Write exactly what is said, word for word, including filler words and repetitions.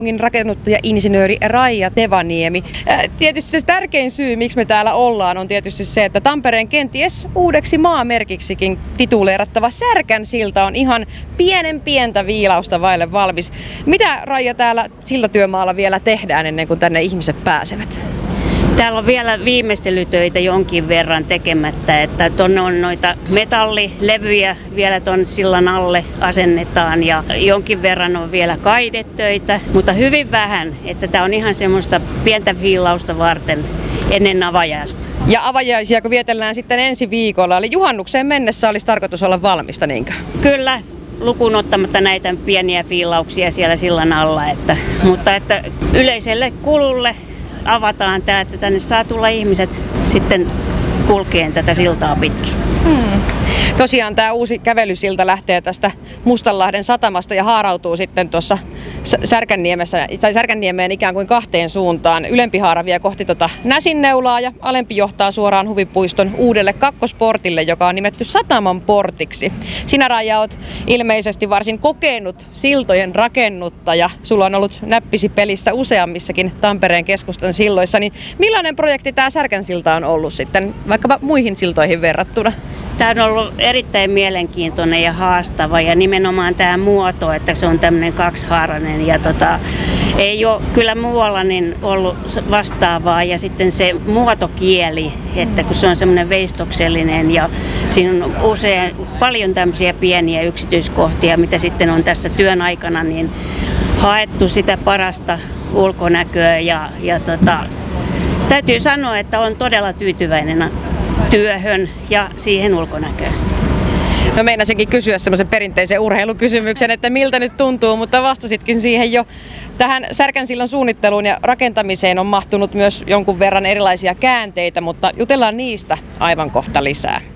Rakennuttaja-insinööri Raija Tevaniemi. Tietysti se tärkein syy, miksi me täällä ollaan, on tietysti se, että Tampereen kenties uudeksi maamerkiksikin tituleerattava Särkänsilta on ihan pienen pientä viilausta vaille valmis. Mitä, Raija, täällä siltatyömaalla vielä tehdään ennen kuin tänne ihmiset pääsevät? Täällä on vielä viimeistelytöitä jonkin verran tekemättä, että tuonne on noita metallilevyjä vielä tuon sillan alle asennetaan ja jonkin verran on vielä kaidetöitä, mutta hyvin vähän, että tämä on ihan semmoista pientä viilausta varten ennen avajaista. Ja avajaisia kun vietellään sitten ensi viikolla, eli juhannukseen mennessä olisi tarkoitus olla valmista, niinkö? Kyllä, lukuun ottamatta näitä pieniä fiilauksia siellä sillan alla, että, mutta että yleiselle kululle avataan tämä, että tänne saa tulla ihmiset sitten kulkeen tätä siltaa pitkin. Hmm. Tosiaan tämä uusi kävelysilta lähtee tästä Mustanlahden satamasta ja haarautuu sitten tuossa Särkänniemessä, tai Särkänniemeen ikään kuin kahteen suuntaan. Ylempi haara vie kohti tuota Näsinneulaa ja alempi johtaa suoraan Huvipuiston uudelle kakkosportille, joka on nimetty Sataman portiksi. Sinä, Raija, olet ilmeisesti varsin kokenut siltojen rakennuttaja. Sulla on ollut näppisi pelissä useammissakin Tampereen keskustan silloissa. Niin millainen projekti tämä Särkänsilta on ollut sitten vaikkapa muihin siltoihin verrattuna? Tämä on ollut erittäin mielenkiintoinen ja haastava ja nimenomaan tämä muoto, että se on tämmöinen kaksihaarainen ja tota, ei ole kyllä muualla niin ollut vastaavaa ja sitten se muotokieli, että kun se on semmoinen veistoksellinen ja siinä on usein paljon tämmöisiä pieniä yksityiskohtia, mitä sitten on tässä työn aikana niin haettu sitä parasta ulkonäköä ja, ja tota, täytyy sanoa, että on todella tyytyväinen työhön ja siihen ulkonäköön. No meinasinkin kysyä semmoisen perinteisen urheilukysymyksen, että miltä nyt tuntuu, mutta vastasitkin siihen jo. Tähän Särkänsillan suunnitteluun ja rakentamiseen on mahtunut myös jonkun verran erilaisia käänteitä, mutta jutellaan niistä aivan kohta lisää.